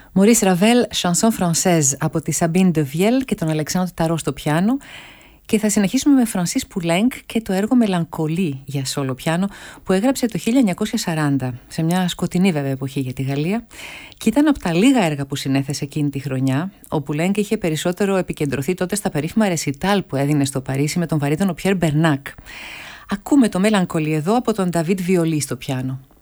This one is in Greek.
Maurice Ravel, Chanson Française από τη Sabine de Viel και τον Αλεξάνδρο Ταρό στο πιάνο. Και θα συνεχίσουμε με Francis Poulenc και το έργο Melancolie για σόλο πιάνο που έγραψε το 1940, σε μια σκοτεινή βέβαια εποχή για τη Γαλλία, και ήταν από τα λίγα έργα που συνέθεσε εκείνη τη χρονιά. Ο Poulenc είχε περισσότερο επικεντρωθεί τότε στα περίφημα ρεσιτάλ που έδινε στο Παρίσι με τον βαρύτονο Pierre Bernac. Ακούμε το Melancolie εδώ από τον David Violi στο πιάνο.